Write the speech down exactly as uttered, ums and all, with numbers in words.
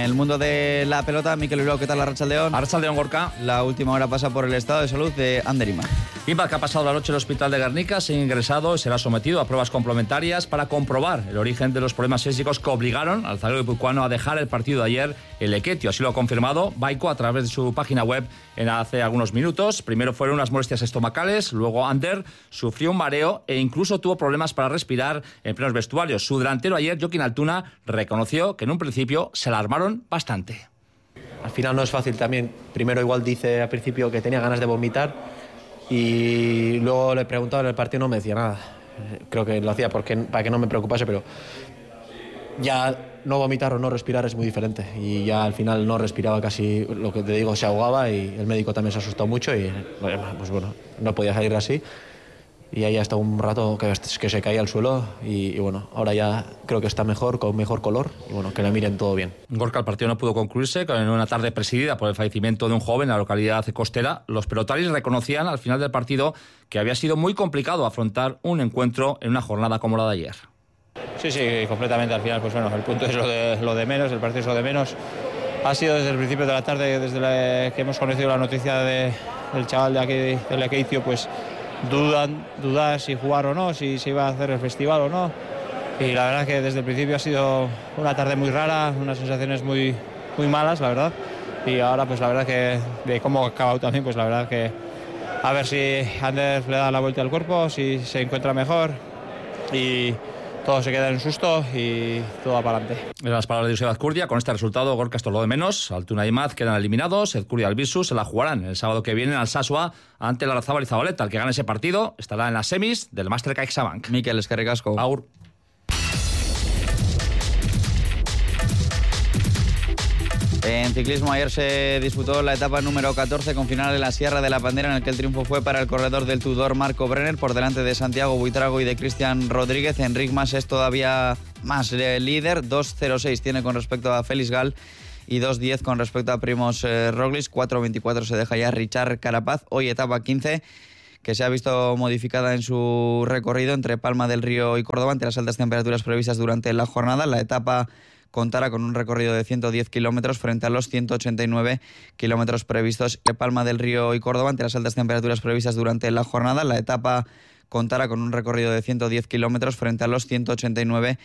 el mundo de la pelota, Mikel Bilbao, ¿qué tal? Arratsaldeon. Arratsaldeon, Gorka. La última hora pasa por el estado de salud de Ander Imaz. Imaz, que ha pasado la noche en el hospital de Guernica, se ha ingresado y será sometido a pruebas complementarias para comprobar el origen de los problemas físicos que obligaron al zaguero guipuzcoano a dejar el partido de ayer en Lequetio. Así lo ha confirmado Baiko a través de su página web en hace algunos minutos. Primero fueron unas molestias estomacales, luego Ander sufrió un mareo e incluso tuvo problemas para respirar en plenos vestuarios. Su delantero ayer, Jokin Altuna, reconoció que en un principio se alarmaron bastante. Al final no es fácil también. Primero igual dice al principio que tenía ganas de vomitar y luego le preguntaba en el partido, no me decía nada. Creo que lo hacía porque, para que no me preocupase, pero ya no vomitar o no respirar es muy diferente. Y ya al final no respiraba casi, lo que te digo, se ahogaba y el médico también se asustó mucho y pues bueno, no podía salir así. Y ahí hasta un rato que, que se caía al suelo y, y bueno, ahora ya creo que está mejor, con mejor color y bueno, que le miren todo bien. Gorka, el partido no pudo concluirse en una tarde presidida por el fallecimiento de un joven en la localidad costera. Los pelotaris reconocían al final del partido que había sido muy complicado afrontar un encuentro en una jornada como la de ayer. Sí, sí, completamente. Al final, pues bueno, el punto es lo de, lo de menos, el partido es lo de menos. Ha sido desde el principio de la tarde, desde la, que hemos conocido la noticia de, del chaval de aquí de Lequeitio, pues dudan, dudar si jugar o no, si se iba a hacer el festival o no. Y la verdad que desde el principio ha sido una tarde muy rara, unas sensaciones muy, muy malas, la verdad. Y ahora pues la verdad que de cómo ha acabado también, pues la verdad que a ver si Ander le da la vuelta al cuerpo, si se encuentra mejor y todo se queda en susto y todo va para adelante. En las palabras de Joseba Azcurdia, con este resultado, Gorka, esto es lo de menos. Altuna y Imaz quedan eliminados. Azcurdia y Albisu se la jugarán el sábado que viene al Sasua ante la Larrazábal y Zabaleta. El que gane ese partido estará en las semis del Máster CaixaBank. Mikel, eskerrik asko. Agur. En ciclismo ayer se disputó la etapa número catorce con final en la Sierra de la Pandera, en el que el triunfo fue para el corredor del Tudor Marco Brenner por delante de Santiago Buitrago y de Cristian Rodríguez. Enric Mas es todavía más líder, dos cero seis tiene con respecto a Félix Gal y dos diez con respecto a Primoz eh, Roglic. cuatro veinticuatro se deja ya Richard Carapaz. Hoy etapa quince que se ha visto modificada en su recorrido entre Palma del Río y Córdoba ante las altas temperaturas previstas durante la jornada. La etapa contará con un recorrido de ciento diez kilómetros frente a los ciento ochenta y nueve kilómetros previstos en Palma del Río y Córdoba ante las altas temperaturas previstas durante la jornada. La etapa contará con un recorrido de ciento diez kilómetros frente a los ciento ochenta y nueve